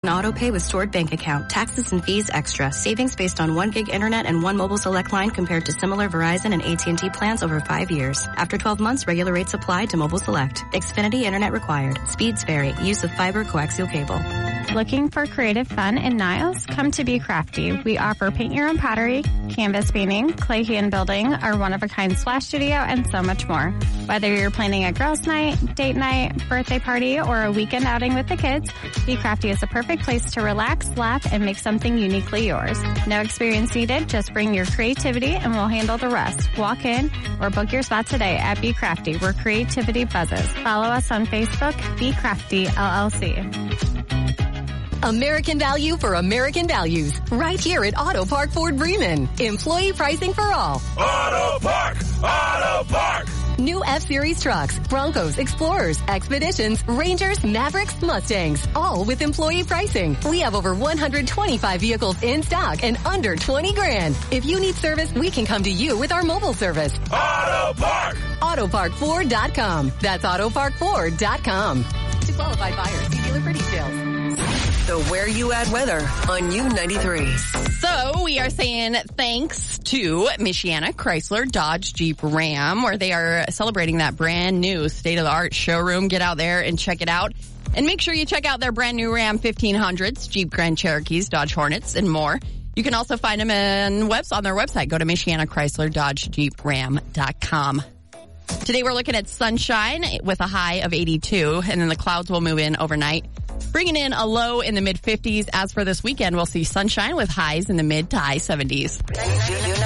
Auto pay with stored bank account. Taxes and fees extra. Savings based on 1 gig internet and 1 mobile select line compared to similar Verizon and AT&T plans over 5 years. After 12 months, regular rates apply to mobile select. Xfinity internet required. Speeds vary. Use of fiber coaxial cable. Looking for creative fun in Niles? Come to Be Crafty. We offer paint your own pottery, canvas painting, clay hand building, our one-of-a-kind splash studio, and so much more. Whether you're planning a girls' night, date night, birthday party, or a weekend outing with the kids, Be Crafty is a perfect place to relax, laugh, and make something uniquely yours. No experience needed. Just bring your creativity and we'll handle the rest. Walk in or book your spot today at Be Crafty, where creativity buzzes. Follow us on Facebook, Be Crafty LLC. American value for American values. Right here at Auto Park Ford Bremen. Employee pricing for all. Auto Park! Auto Park! New F-Series trucks, Broncos, Explorers, Expeditions, Rangers, Mavericks, Mustangs. All with employee pricing. We have over 125 vehicles in stock and under 20 grand. If you need service, we can come to you with our mobile service. Auto Park! AutoParkFord.com. That's AutoParkFord.com. To qualified buyers, see dealer for details. The Where You At weather on U93. So we are saying thanks to Michiana Chrysler Dodge Jeep Ram, where they are celebrating that brand new state-of-the-art showroom. Get out there and check it out. And make sure you check out their brand new Ram 1500s, Jeep Grand Cherokees, Dodge Hornets, and more. You can also find them on their website. Go to Michiana Chrysler Dodge Jeep Ram.com. Today we're looking at sunshine with a high of 82, and then the clouds will move in overnight, bringing in a low in the mid-50s. As for this weekend, we'll see sunshine with highs in the mid to high 70s.